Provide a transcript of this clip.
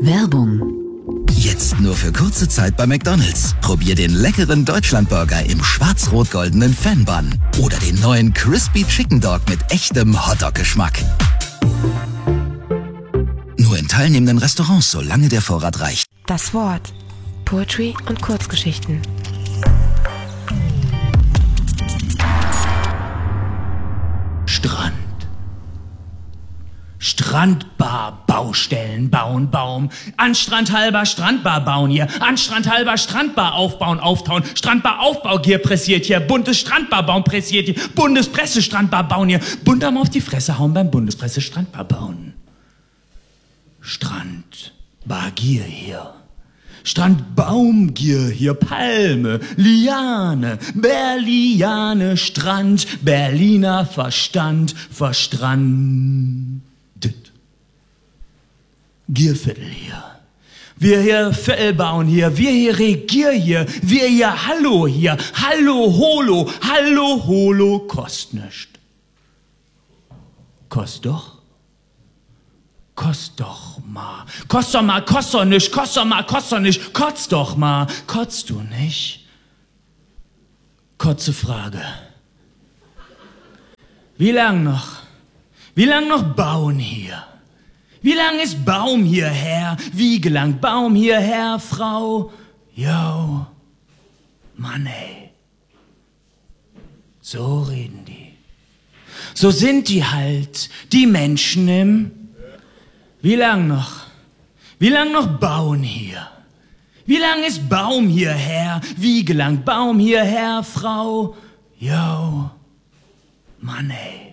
Werbung. Jetzt nur für kurze Zeit bei McDonald's. Probier den leckeren Deutschlandburger im schwarz-rot-goldenen Fan-Bun oder den neuen Crispy Chicken Dog mit echtem Hotdog-Geschmack. Nur in teilnehmenden Restaurants, solange der Vorrat reicht. Das Wort. Poetry und Kurzgeschichten. Strand. Strandbar, Baustellen, bauen, Baum. An Strand halber Strandbar bauen hier. An Strand halber Strandbar aufbauen, auftauen. Strandbar Aufbaugier pressiert hier. Buntes Strandbar bauen pressiert hier. Bundespresse Strandbar bauen hier. Bundarm auf die Fresse hauen beim Bundespresse Strandbar bauen. Strandbar Gier hier. Strandbaumgier hier, Palme, Liane, Berliane, Strand, Berliner Verstand, verstrandet. Gierviertel hier. Wir hier Viertel bauen hier, wir hier Regier hier, wir hier Hallo hier, Hallo Holo, Hallo Holo, kost nicht. Kost doch? Kost doch mal, kost doch mal, kost doch nicht, kost doch mal, kost doch nicht, kotz doch mal, kotzt du nicht? Kotze Frage. Wie lang noch? Wie lang noch bauen hier? Wie lang ist Baum hierher? Wie gelangt Baum hierher, Frau? Yo, Mann ey. So reden die. So sind die halt, die Menschen im... Wie lang noch? Wie lang noch bauen hier? Wie lang ist Baum hierher? Wie gelangt Baum hierher, Frau? Yo, Mann ey.